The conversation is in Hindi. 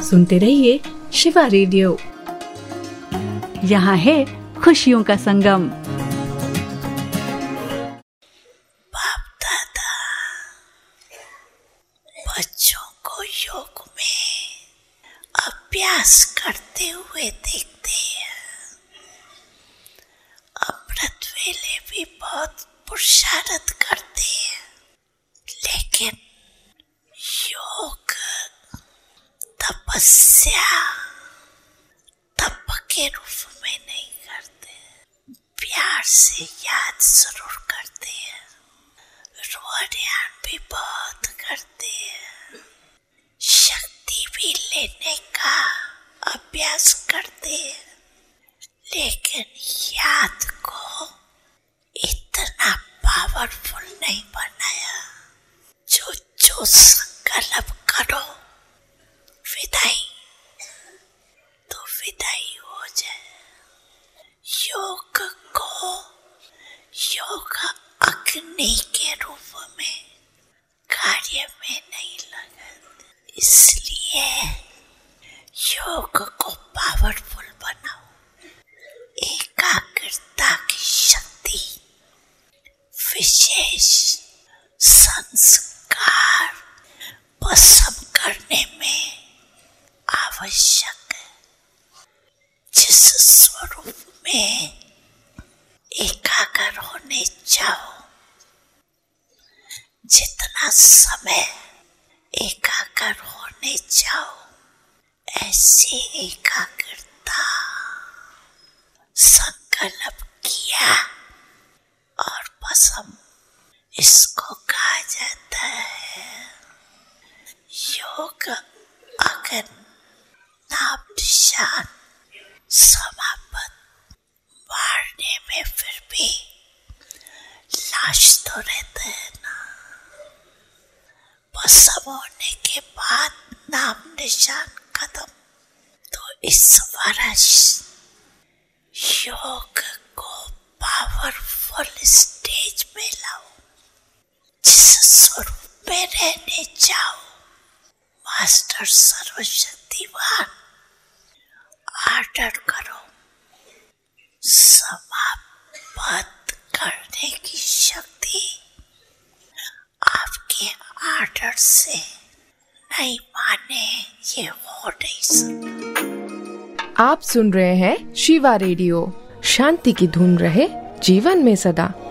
सुनते रहिए शिवा रेडियो। यहाँ है खुशियों का संगम। बाप दादा बच्चों को योग में अभ्यास करते हुए देखते हैं। अमृत वेले भी बहुत पुरुषार्थ करते हैं, लेकिन योग तपस्या तप के रूप में नहीं करते, प्यार से याद जरूर करते हैं, रोयान भी बहुत करते हैं, शक्ति भी लेने का अभ्यास करते हैं, लेकिन याद को इतना पावरफुल नहीं बनाया। जो संकल्प करो विदाई तो विदाई हो जाए। योग को योग अग्नि के रूप में कार्य में नहीं लगाते, इसलिए योग को पावरफुल बनाओ। एकाग्रता की शक्ति, विशेष संस्कार भस्म करने में आवश्यक है। जिस स्वरूप में एकाग्र होने जाओ, जितना समय एकाग्र होने जाओ, ऐसी एकाग्रता संकल्प किया और भस्म, इसको कहा जाता है योग अग्नि। नाम निशान समाप्त, मारने में फिर भी लाश तो रहते हैं ना। भस्म होने के बाद नाम निशान खत्म। तो इस वर्ष योग को पावरफुल स्टेज में लाओ, जिस स्वरूप में रहने जाओ। मास्टर सर्वशक्तिवान आर्डर करो, समाप्त करने की शक्ति आपके आर्डर से नहीं माने ये हो नहीं सकता। आप सुन रहे हैं शिवा रेडियो। शांति की धुन रहे जीवन में सदा।